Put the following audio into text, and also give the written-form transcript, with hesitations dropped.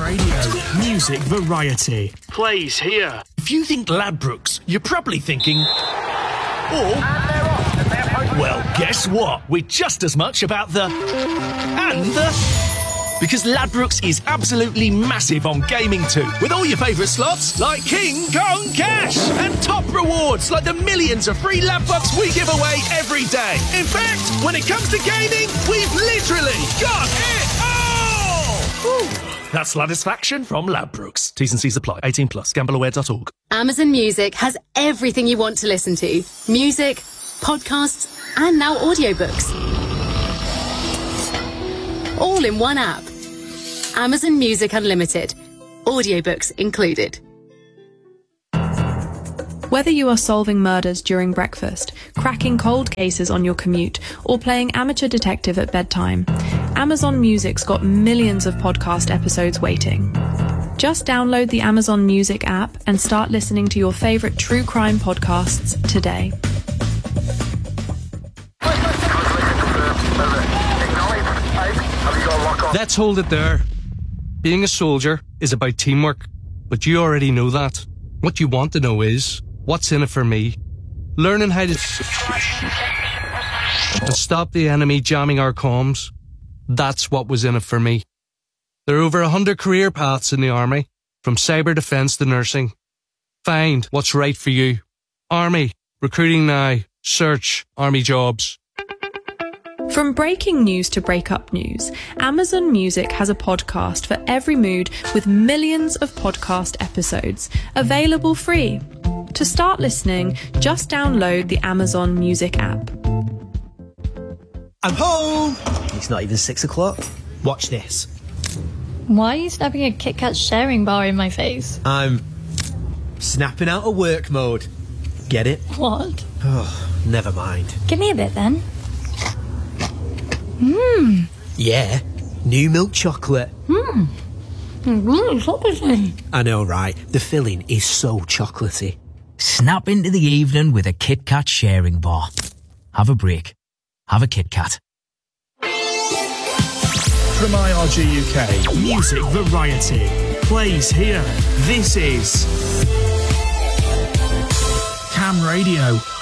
Radio, music variety. Plays here. If you think Ladbrokes, you're probably thinking... Or... Well, guess what? We're just as much about the... And the... Because Ladbrokes is absolutely massive on gaming too, with all your favourite slots like King Kong Cash and top rewards like the millions of free Ladbucks we give away every day. In fact, when it comes to gaming, we've literally got it all! Whew. That's Ladisfaction from Ladbrokes. T's and C's apply. 18 plus. Gambleaware.org. Amazon Music has everything you want to listen to. Music, podcasts, and now audiobooks. All in one app. Amazon Music Unlimited. Audiobooks included. Whether you are solving murders during breakfast, cracking cold cases on your commute, or playing amateur detective at bedtime, Amazon Music's got millions of podcast episodes waiting. Just download the Amazon Music app and start listening to your favourite true crime podcasts today. Let's hold it there. Being a soldier is about teamwork, but you already know that. What you want to know is, what's in it for me? Learning how to stop the enemy jamming our comms. That's what was in it for me. There are over 100 career paths in the Army, from cyber defence to nursing. Find what's right for you. Army, recruiting now. Search Army jobs. From breaking news to breakup news, Amazon Music has a podcast for every mood with millions of podcast episodes, available free. To start listening, just download the Amazon Music app. I'm home! It's not even 6 o'clock. Watch this. Why are you snapping a Kit Kat sharing bar in my face? I'm snapping out of work mode. Get it? What? Oh, never mind. Give me a bit then. Yeah, new milk chocolate. Really chocolatey. I know, right? The filling is so chocolatey. Snap into the evening with a Kit Kat sharing bar. Have a break. Have a Kit Kat. From IRG UK, music variety. Plays here. This is Cam Radio.